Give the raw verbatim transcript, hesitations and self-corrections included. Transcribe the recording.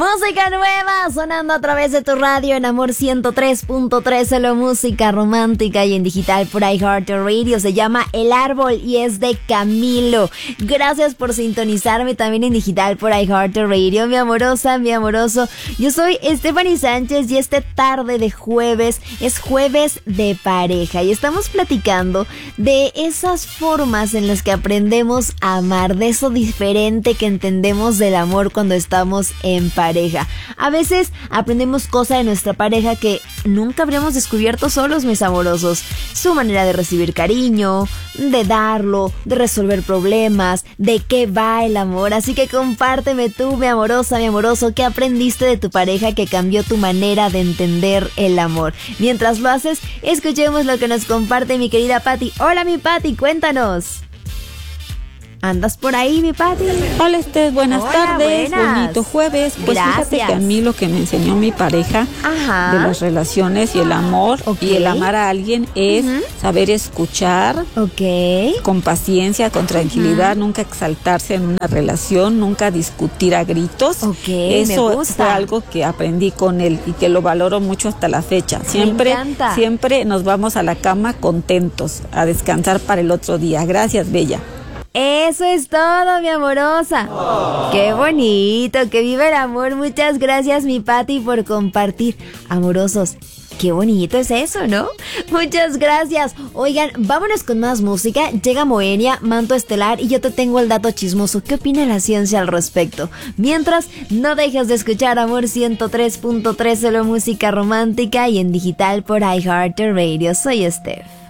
Música nueva sonando a través de tu radio en Amor ciento tres punto tres, solo música romántica y en digital por iHeartRadio. Se llama El Árbol y es de Camilo. Gracias por sintonizarme también en digital por iHeartRadio, mi amorosa, mi amoroso. Yo soy Stephanie Sánchez y este tarde de jueves es jueves de pareja y estamos platicando de esas formas en las que aprendemos a amar, de eso diferente que entendemos del amor cuando estamos en pareja. A veces aprendemos cosas de nuestra pareja que nunca habríamos descubierto solos, mis amorosos. Su manera de recibir cariño, de darlo, de resolver problemas, de qué va el amor. Así que compárteme tú, mi amorosa, mi amoroso, qué aprendiste de tu pareja que cambió tu manera de entender el amor. Mientras lo haces, escuchemos lo que nos comparte mi querida Patti. Hola, mi Patti, cuéntanos. ¿Andas por ahí, mi Patti? Hola, Esther, buenas Hola, tardes, buenas. bonito jueves. Pues Gracias. fíjate que a mí lo que me enseñó mi pareja Ajá. de las relaciones y el amor Ok. y el amar a alguien es Ujú. saber escuchar Ok. con paciencia, con tranquilidad, nunca exaltarse en una relación, nunca discutir a gritos. Ok, me Eso gusta. fue algo que aprendí con él y que lo valoro mucho hasta la fecha. Siempre, encanta. siempre nos vamos a la cama contentos, a descansar para el otro día. Gracias, bella. Eso es todo, mi amorosa. Oh. Qué bonito, que viva el amor. Muchas gracias, mi Patti, por compartir. Amorosos, qué bonito es eso, ¿no? Muchas gracias. Oigan, vámonos con más música. Llega Moenia, Manto Estelar, y yo te tengo el dato chismoso. ¿Qué opina la ciencia al respecto? Mientras, no dejes de escuchar Amor ciento tres punto tres, solo música romántica y en digital por iHeartRadio. Soy Steph.